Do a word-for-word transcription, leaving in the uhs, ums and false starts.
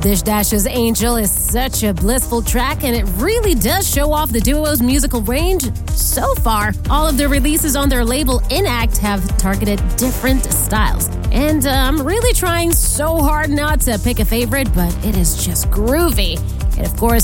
Dish Dash's Angel is such a blissful track, and it really does show off the duo's musical range so far. All of their releases on their label Inact have targeted different styles. And uh, I'm really trying so hard not to pick a favorite, but it is just groovy. And of course,